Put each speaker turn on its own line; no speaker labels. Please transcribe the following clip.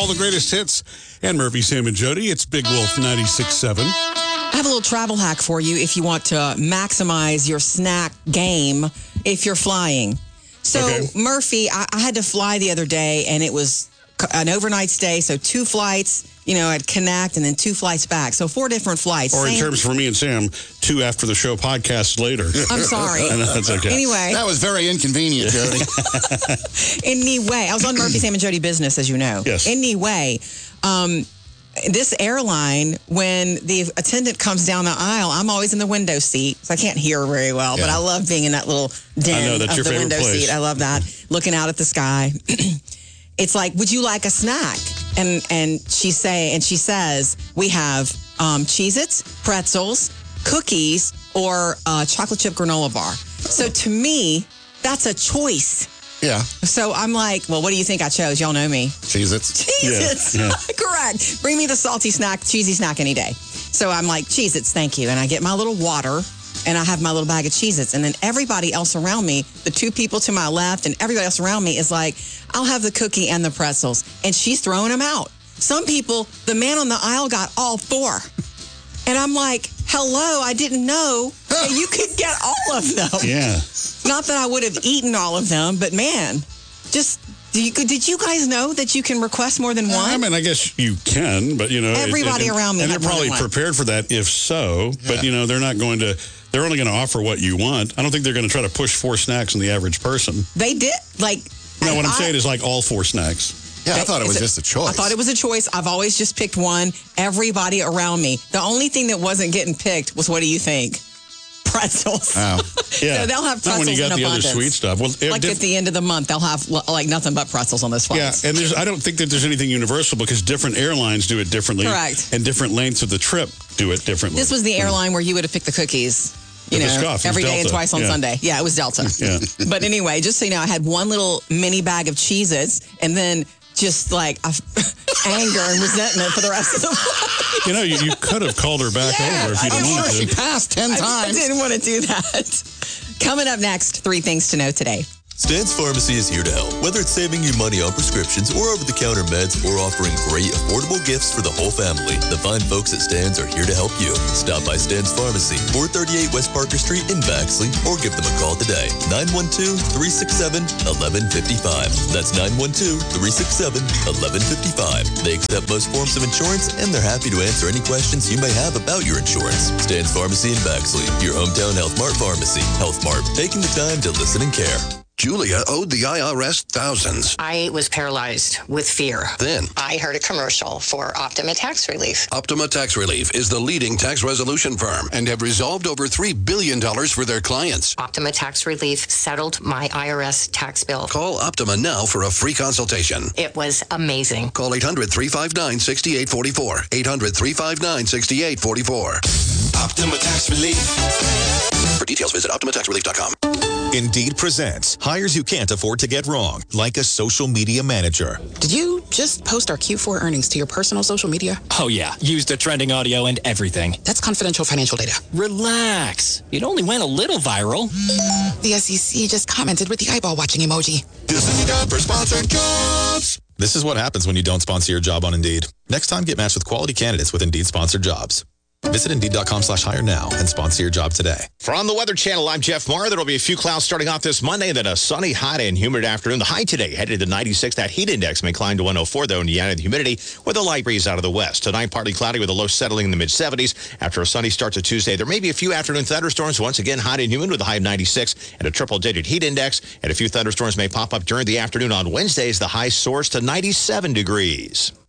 all the greatest hits. And Murphy, Sam, and Jody. It's Big Wolf 96.7.
I have a little travel hack for you if you want to maximize your snack game if you're flying. So,
Okay.
Murphy, I had to fly the other day, and it was an overnight stay. So 2 flights, at Connect, and then 2 flights back. So 4 different flights.
Or in terms for me and Sam, 2 after the show podcasts later.
I'm sorry.
I know, that's okay.
Anyway.
That was very inconvenient, Jody.
Anyway, I was on Murphy, Sam, and Jody Business, as you know.
Yes.
Anyway, this airline, when the attendant comes down the aisle, I'm always in the window seat, so I can't hear very well, but I love being in that little den
I know, that's
of
your
the
favorite
window
place.
seat. I love that, looking out at the sky. It's like, would you like a snack? And she says, we have Cheez-Its, pretzels, cookies, or chocolate chip granola bar. So to me, that's a choice.
Yeah.
So I'm like, well, what do you think I chose? Y'all know me.
Cheez-Its.
Cheez-Its.
Yeah.
Correct. Bring me the salty snack, cheesy snack any day. So I'm like, Cheez-Its, thank you. And I get my little water, and I have my little bag of Cheez-Its. And then everybody else around me, the 2 people to my left and everybody else around me is like, I'll have the cookie and the pretzels. And she's throwing them out. Some people, the man on the aisle got all 4. And I'm like, hello, I didn't know that you could get all of them.
Yeah.
Not that I would have eaten all of them, but man, did you guys know that you can request more than one?
I mean, I guess you can, but,
Everybody around me
and
had
they're
more than
probably
one.
prepared for that if so, but, they're not going to, they're only going to offer what you want. I don't think they're going to try to push 4 snacks on the average person.
They did.
No, what I'm saying is like all 4 snacks.
Yeah, I thought it was just a choice.
I thought it was a choice. I've always just picked one. Everybody around me. The only thing that wasn't getting picked was, what do you think? Pretzels.
Oh.
Yeah.
So they'll have
Not
pretzels
when you got
in
the
abundance.
other sweet stuff. Well,
Like at the end of the month, they'll have nothing but pretzels on those
yeah,
flights.
and I don't think that there's anything universal because different airlines do it differently.
Correct.
And different lengths of the trip do it differently.
This was the airline where you would have picked the cookies.
With the scuff. It was
Every day and
Delta.
twice on
Yeah.
Sunday. Yeah, it was Delta.
Yeah.
But anyway, just so you know, I had one little mini bag of Cheez-Its and then just like anger and resentment for the rest of the flight.
You could have called her back over if you
I'm
didn't want
sure she
to.
passed 10
I
times.
didn't want to do that. Coming up next, 3 things to know today.
Stan's Pharmacy is here to help, whether it's saving you money on prescriptions or over-the-counter meds or offering great, affordable gifts for the whole family. The fine folks at Stan's are here to help you. Stop by Stan's Pharmacy, 438 West Parker Street in Baxley, or give them a call today, 912-367-1155. That's 912-367-1155. They accept most forms of insurance, and they're happy to answer any questions you may have about your insurance. Stan's Pharmacy in Baxley, your hometown Health Mart pharmacy. Health Mart, taking the time to listen and care.
Julia owed the IRS thousands.
I was paralyzed with fear.
Then,
I heard a commercial for Optima Tax Relief.
Optima Tax Relief is the leading tax resolution firm and have resolved over $3 billion for their clients.
Optima Tax Relief settled my IRS tax bill.
Call Optima now for a free consultation.
It was amazing.
Call 800-359-6844. 800-359-6844.
Optima Tax Relief.
For details, visit OptimaTaxRelief.com.
Indeed presents hires you can't afford to get wrong, like a social media manager.
Did you just post our Q4 earnings to your personal social media?
Oh, yeah. Use the trending audio and everything.
That's confidential financial data.
Relax. It only went a little viral.
The SEC just commented with the eyeball watching emoji.
This is time for sponsored jobs.
This is what happens when you don't sponsor your job on Indeed. Next time, get matched with quality candidates with Indeed sponsored jobs. Visit Indeed.com/hire now and sponsor your job today.
From the Weather Channel, I'm Jeff Maher. There will be a few clouds starting off this Monday, then a sunny, hot, and humid afternoon. The high today headed to 96. That heat index may climb to 104, though, in the added humidity with a light breeze out of the west. Tonight, partly cloudy with a low settling in the mid-70s. After a sunny start to Tuesday, there may be a few afternoon thunderstorms. Once again, hot and humid with a high of 96 and a triple-digit heat index. And a few thunderstorms may pop up during the afternoon on Wednesdays. The high soars to 97 degrees.